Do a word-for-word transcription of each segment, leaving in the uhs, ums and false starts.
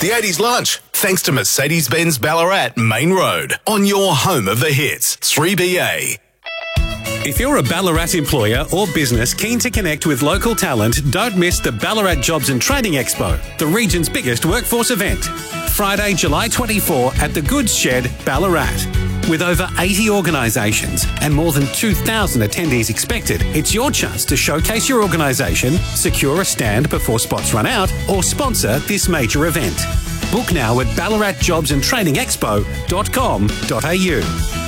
The eighties lunch, thanks to Mercedes-Benz Ballarat Main Road, on your home of the hits, three B A. If you're a Ballarat employer or business keen to connect with local talent, don't miss the Ballarat Jobs and Training Expo, the region's biggest workforce event. Friday, July twenty-fourth at the Goods Shed, Ballarat. With over eighty organisations and more than two thousand attendees expected, it's your chance to showcase your organisation, secure a stand before spots run out, or sponsor this major event. Book now at ballarat jobs and training expo dot com dot a u.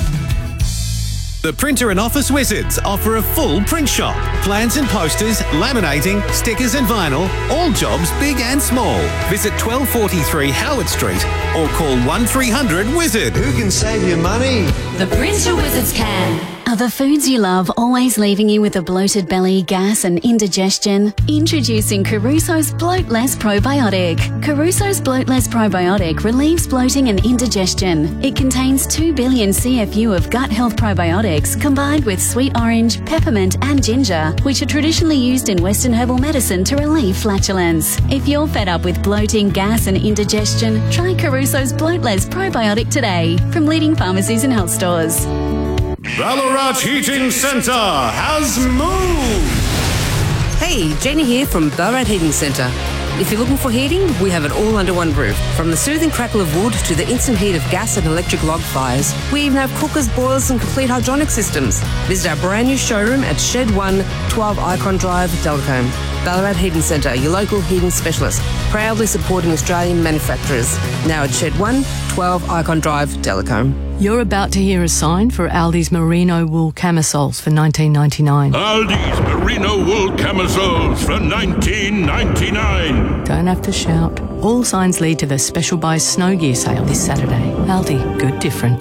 The Printer and Office Wizards offer a full print shop. Plans and posters, laminating, stickers and vinyl, all jobs big and small. Visit twelve forty-three Howard Street or call one three hundred wizard. Who can save you money? The Printer Wizards can. Are the foods you love always leaving you with a bloated belly, gas and indigestion? Introducing Caruso's Bloat Less Probiotic. Caruso's Bloat Less Probiotic relieves bloating and indigestion. It contains two billion C F U of gut health probiotics combined with sweet orange, peppermint and ginger, which are traditionally used in Western herbal medicine to relieve flatulence. If you're fed up with bloating, gas and indigestion, try Caruso's Bloat Less Probiotic today from leading pharmacies and health stores. Ballarat Heating Centre has moved! Hey, Jenny here from Ballarat Heating Centre. If you're looking for heating, we have it all under one roof. From the soothing crackle of wood to the instant heat of gas and electric log fires, we even have cookers, boilers and complete hydronic systems. Visit our brand new showroom at Shed one, twelve Icon Drive, Delcombe. Ballarat Heating Centre, your local heating specialist, proudly supporting Australian manufacturers. Now at Shed one, twelve Icon Drive, Delcombe. You're about to hear a sign for Aldi's Merino Wool Camisoles for nineteen ninety-nine. Aldi's Merino Wool Camisoles for nineteen ninety-nine. Don't have to shout. All signs lead to the special buy snow gear sale this Saturday. Aldi, good different.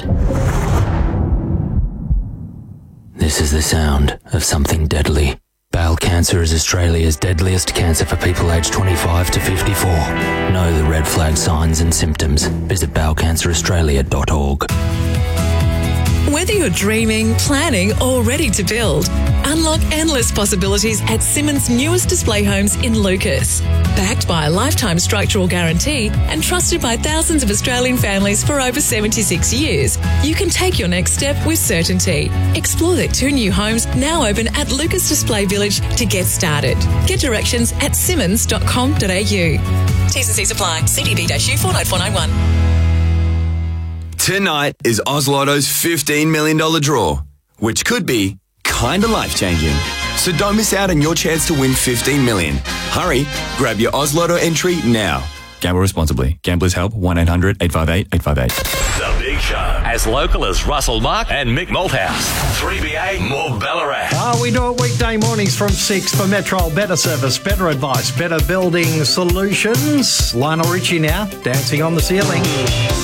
This is the sound of something deadly. Bowel cancer is Australia's deadliest cancer for people aged twenty-five to fifty-four. Know the red flag signs and symptoms. Visit bowel cancer australia dot org. Whether you're dreaming, planning or ready to build, unlock endless possibilities at Simmons' newest display homes in Lucas. Backed by a lifetime structural guarantee and trusted by thousands of Australian families for over seventy-six years, you can take your next step with certainty. Explore their two new homes now open at Lucas Display Village to get started. Get directions at simmons dot com dot a u. T's and C's apply. C D B U four nine four nine one. Tonight is Oz Lotto's fifteen million dollars draw, which could be kinda life-changing. So don't miss out on your chance to win fifteen million dollars. Hurry, grab your Oz Lotto entry now. Gamble responsibly. Gamblers help one eight hundred eight five eight eight five eight. The Big Show. As local as Russell Mark and Mick Malthouse. three B A, more Ballarat. Ah, we do it weekday mornings from six for Metrol. Better service, better advice, better building solutions. Lionel Richie now, dancing on the ceiling.